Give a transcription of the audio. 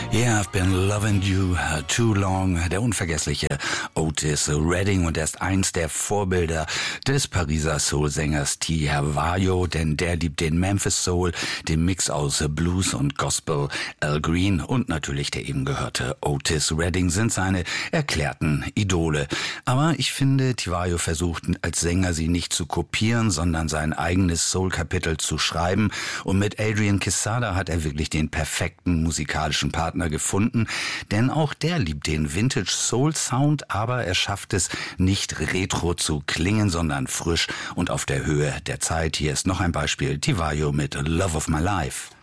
Yeah, I've been loving you too long. Der unvergessliche Otis Redding, und er ist eins der Vorbilder des Pariser Soul-Sängers Tivayo, denn der liebt den Memphis Soul, den Mix aus Blues und Gospel. Al Green und natürlich der eben gehörte Otis Redding sind seine erklärten Idole. Aber ich finde, Tivayo versucht als Sänger sie nicht zu kopieren, sondern sein eigenes Soul-Kapitel zu schreiben. Und mit Adrian Quesada hat er wirklich den perfekten musikalischen Partner gefunden, denn auch der liebt den Vintage Soul Sound, aber er schafft es nicht retro zu klingen, sondern frisch und auf der Höhe der Zeit. Hier ist noch ein Beispiel: Tivayo mit Love of My Life.